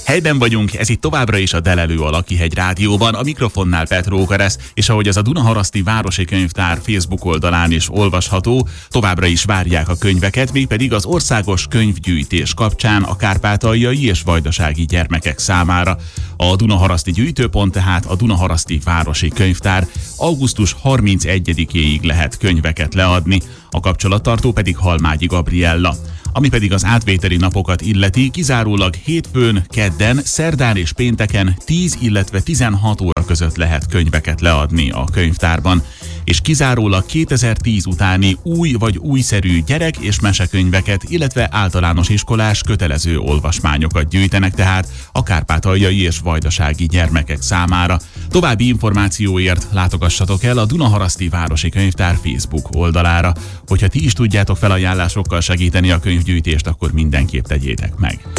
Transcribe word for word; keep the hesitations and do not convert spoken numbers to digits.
Helyben vagyunk, ez itt továbbra is a Delelő a Lakihegy Rádióban, a mikrofonnál Petró Keresz, és ahogy az a Dunaharaszti Városi Könyvtár Facebook oldalán is olvasható, továbbra is várják a könyveket, mégpedig az országos könyvgyűjtés kapcsán a kárpátaljai és vajdasági gyermekek számára. A Dunaharaszti gyűjtőpont tehát a Dunaharaszti Városi Könyvtár. augusztus harmincegyedikéig lehet könyveket leadni, a kapcsolattartó pedig Halmágyi Gabriella. Ami pedig az átvételi napokat illeti, kizárólag hétfőn, kedden, szerdán és pénteken tíz, illetve tizenhat óra között lehet könyveket leadni a könyvtárban, és kizárólag kétezer-tíz utáni új vagy újszerű gyerek- és mesekönyveket, illetve általános iskolás kötelező olvasmányokat gyűjtenek tehát a kárpátaljai és vajdasági gyermekek számára. További információért látogassatok el a Dunaharaszti Városi Könyvtár Facebook oldalára. Hogyha ti is tudjátok felajánlásokkal segíteni a könyvgyűjtést, akkor mindenképp tegyétek meg.